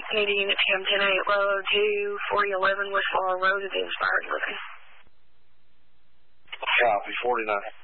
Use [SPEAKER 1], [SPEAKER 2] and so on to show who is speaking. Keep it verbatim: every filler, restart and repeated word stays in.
[SPEAKER 1] Unity Unit Cam ten eight low to forty eleven West Laurel Road at the Inspired Living.
[SPEAKER 2] Copy, forty-nine.